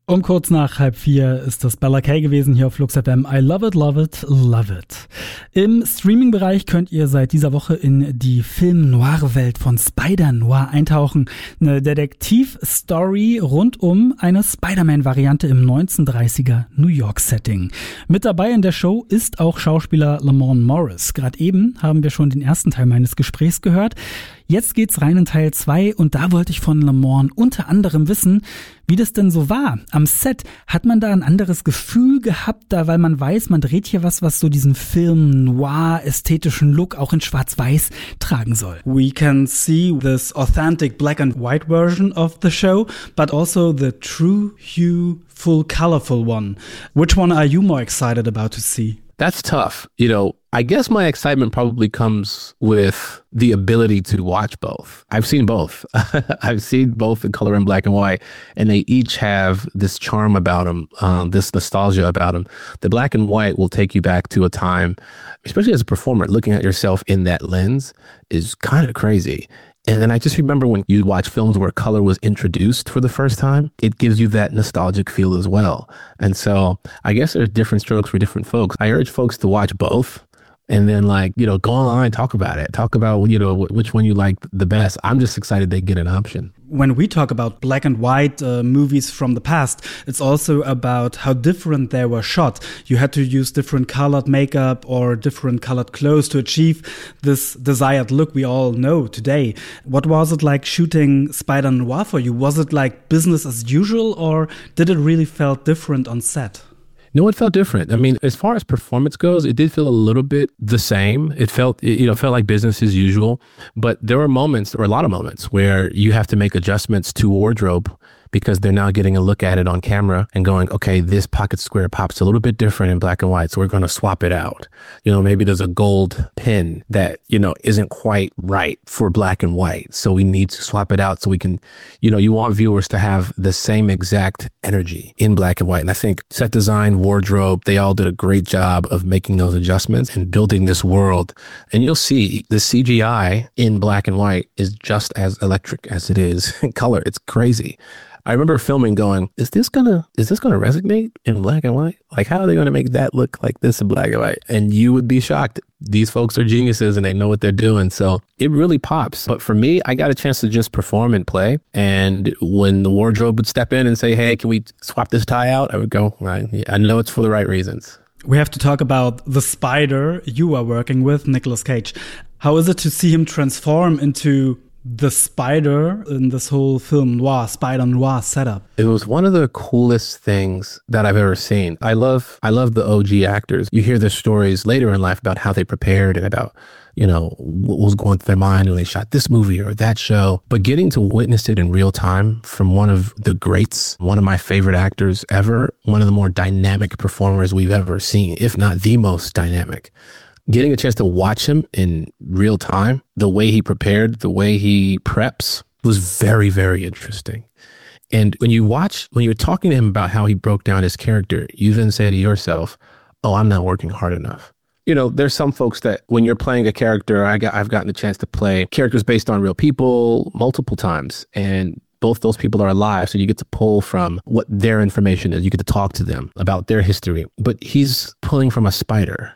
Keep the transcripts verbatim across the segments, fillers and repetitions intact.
Um kurz nach halb vier ist das Bella Kay gewesen hier auf Flux F M. I love it, love it, love it. Im Streaming-Bereich könnt ihr seit dieser Woche in die Film-Noir-Welt von Spider-Noir eintauchen. Eine Detektiv-Story rund um eine Spider-Man-Variante im neunzehnhundertdreißiger New York-Setting. Mit dabei in der Show ist auch Schauspieler Lamorne Morris. Gerade eben haben wir schon den ersten Teil meines Gesprächs gehört. Jetzt geht's rein in Teil zwei und da wollte ich von Lamorne unter anderem wissen, wie das denn so war. Am Set, hat man da ein anderes Gefühl gehabt, da weil man weiß, man dreht hier was, was so diesen Film-Noir-ästhetischen Look auch in Schwarz-Weiß tragen soll? We can see this authentic black and white version of the show, but also the true hue, full colorful one. Which one are you more excited about to see? That's tough. You know, I guess my excitement probably comes with the ability to watch both. I've seen both. I've seen both in color and black and white, and they each have this charm about them, um, this nostalgia about them. The black and white will take you back to a time, especially as a performer, looking at yourself in that lens is kind of crazy. And then I just remember when you watch films where color was introduced for the first time, it gives you that nostalgic feel as well. And so I guess there's different strokes for different folks. I urge folks to watch both and then, like, you know, go online, talk about it. Talk about, you know, which one you like the best. I'm just excited they get an option. When we talk about black and white uh, movies from the past, it's also about how different they were shot. You had to use different colored makeup or different colored clothes to achieve this desired look we all know today. What was it like shooting Spider-Noir for you? Was it like business as usual, or did it really felt different on set? No, it felt different. I mean, as far as performance goes, it did feel a little bit the same. It felt, you know, felt like business as usual. But there were moments, or a lot of moments, where you have to make adjustments to wardrobe because they're now getting a look at it on camera and going, okay, this pocket square pops a little bit different in black and white, so we're going to swap it out. You know, maybe there's a gold pin that, you know, isn't quite right for black and white, so we need to swap it out so we can, you know, you want viewers to have the same exact energy in black and white. And I think set design, wardrobe, they all did a great job of making those adjustments and building this world. And you'll see the C G I in black and white is just as electric as it is in color. It's crazy. I remember filming going, is this gonna, is this gonna resonate in black and white? Like, how are they gonna make that look like this in black and white? And you would be shocked. These folks are geniuses and they know what they're doing. So it really pops. But for me, I got a chance to just perform and play. And when the wardrobe would step in and say, hey, can we swap this tie out? I would go, right, I know it's for the right reasons. We have to talk about the Spider you are working with, Nicolas Cage. How is it to see him transform into the Spider in this whole film noir, Spider-Noir setup? It was one of the coolest things that I've ever seen. I love, I love the O G actors. You hear their stories later in life about how they prepared and about, you know, what was going through their mind when they shot this movie or that show. But getting to witness it in real time from one of the greats, one of my favorite actors ever, one of the more dynamic performers we've ever seen, if not the most dynamic. Getting a chance to watch him in real time, the way he prepared, the way he preps was very, very interesting. And when you watch, when you're talking to him about how he broke down his character, you then say to yourself, oh, I'm not working hard enough. You know, there's some folks that when you're playing a character, I got, I've gotten a chance to play characters based on real people multiple times. And both those people are alive. So you get to pull from what their information is. You get to talk to them about their history. But he's pulling from a spider.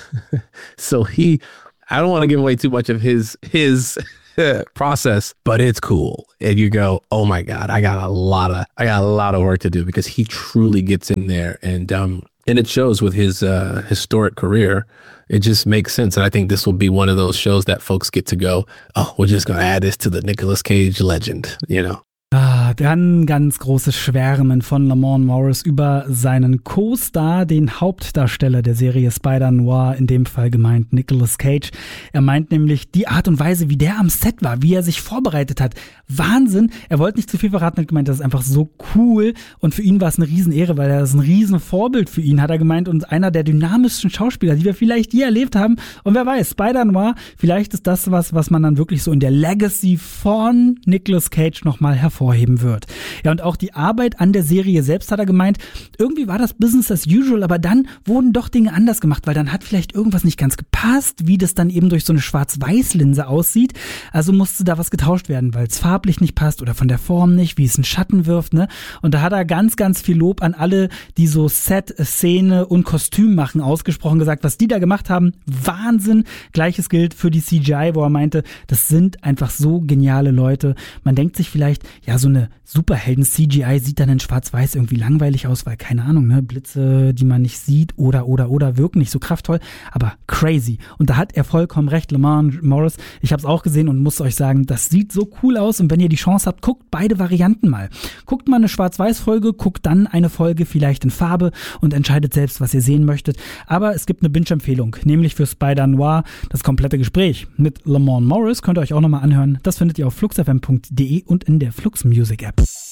So he, I don't want to give away too much of his his process, but it's cool. And you go, oh my God, I got a lot of I got a lot of work to do, because he truly gets in there, and um and it shows with his uh, historic career. It just makes sense, and I think this will be one of those shows that folks get to go, oh, we're just gonna add this to the Nicolas Cage legend, you know. Ah, dann ganz großes Schwärmen von Lamorne Morris über seinen Co-Star, den Hauptdarsteller der Serie Spider-Noir, in dem Fall gemeint Nicolas Cage. Er meint nämlich die Art und Weise, wie der am Set war, wie er sich vorbereitet hat. Wahnsinn! Er wollte nicht zu viel verraten, hat gemeint, das ist einfach so cool, und für ihn war es eine Riesenehre, weil er ist ein Riesenvorbild für ihn, hat er gemeint, und einer der dynamischsten Schauspieler, die wir vielleicht je erlebt haben. Und wer weiß, Spider-Noir, vielleicht ist das was, was man dann wirklich so in der Legacy von Nicolas Cage nochmal hervorhebt. hervorheben wird. Ja, und auch die Arbeit an der Serie selbst, hat er gemeint, irgendwie war das Business as usual, aber dann wurden doch Dinge anders gemacht, weil dann hat vielleicht irgendwas nicht ganz gepasst, wie das dann eben durch so eine Schwarz-Weiß-Linse aussieht. Also musste da was getauscht werden, weil es farblich nicht passt oder von der Form nicht, wie es einen Schatten wirft, ne? Und da hat er ganz, ganz viel Lob an alle, die so Set, Szene und Kostüm machen, ausgesprochen gesagt, was die da gemacht haben. Wahnsinn. Gleiches gilt für die C G I, wo er meinte, das sind einfach so geniale Leute. Man denkt sich vielleicht, ja, so eine Superhelden-C G I sieht dann in Schwarz-Weiß irgendwie langweilig aus, weil, keine Ahnung, ne, Blitze, die man nicht sieht oder, oder, oder wirken nicht so kraftvoll, aber crazy. Und da hat er vollkommen recht, Lamar Morris. Ich habe es auch gesehen und muss euch sagen, das sieht so cool aus und wenn ihr die Chance habt, guckt beide Varianten mal. Guckt mal eine Schwarz-Weiß-Folge, guckt dann eine Folge vielleicht in Farbe und entscheidet selbst, was ihr sehen möchtet. Aber es gibt eine Binge-Empfehlung, nämlich für Spider-Noir das komplette Gespräch mit Lamar Morris. Könnt ihr euch auch nochmal anhören. Das findet ihr auf flux f m punkt d e und in der Flux Music App.